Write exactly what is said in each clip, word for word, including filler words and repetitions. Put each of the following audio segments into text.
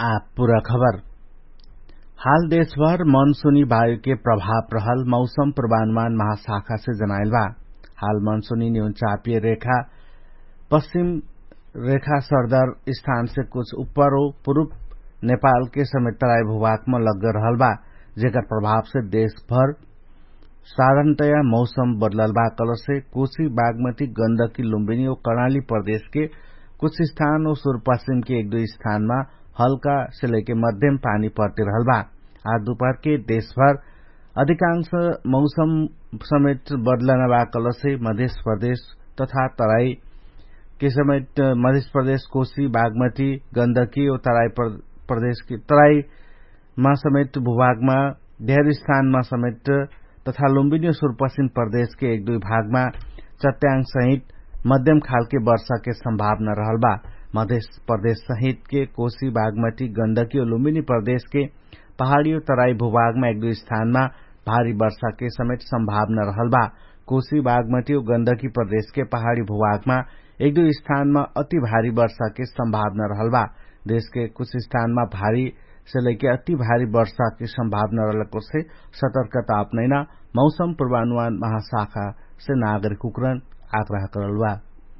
आप पूरा खबर। हाल देशभर मनसूनी वायु के प्रभाव रहल मौसम पूर्वानुमान महाशाखा से जनाइल बा। हाल मनसूनी न्यूनचापीय रेखा पश्चिम रेखा सरदर स्थान से कुछ ऊपर पूर्व नेपाल के समेत तराई भूभाग में लग रहल बा, जेकर प्रभाव से देशभर साधारणतया मौसम बदलल बा। कल से कोशी, बागमती, गण्डकी, लुम्बिनी और कर्णाली प्रदेश के कुछ स्थान और सुदूर पश्चिम के एक दो स्थान में हल्का से लेके मध्यम पानी पड़ते रहल बा। आज दोपहर के देशभर अधिकांश मौसम समेत बदलना बा। कल से मध्य प्रदेश तथा तराई के समेत मध्य प्रदेश, कोशी, बागमती, गण्डकी और तराई प्रदेश की तराई में समेत भूभाग में ढेर स्थान में समेत तथा लुम्बिनी और सुदूर पश्चिम प्रदेश के एक दो भाग में चट्याङ सहित मध्यम खाल के वर्षा के संभावना रहल बा। मध्य प्रदेश सहित के कोशी, बागमती, गण्डकी और लुम्बिनी प्रदेश के पहाड़ी और तराई भूभाग में एक दो स्थान में भारी वर्षा के समेत संभावना रहल बा। कोशी, बागमती और गण्डकी प्रदेश के पहाड़ी भूभाग में एक दो स्थान में अति भारी वर्षा के संभावना रहल बा। देश के कुछ स्थान में भारी से लेके अति भारी वर्षा की संभावना रहने से सतर्कता अपनैना मौसम पूर्वानुमान महाशाखा से नागरिककरण आग्रह करल बा।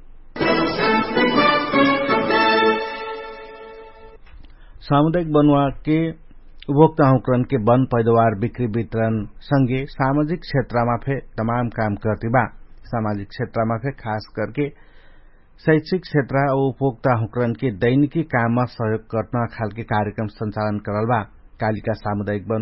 सामुदायिक वनवा के उपभोक्ताकरण के वन पैदावार बिक्री वितरण संगे सामाजिक क्षेत्र में फे तमाम काम करती बा। सामाजिक क्षेत्र में फे खास करके शैक्षिक क्षेत्र और उपभोक्ताकरण के दैनिकी काम में सहयोग करना खाल के कार्यक्रम संचालन करल बा। कालिका सामुदायिक वन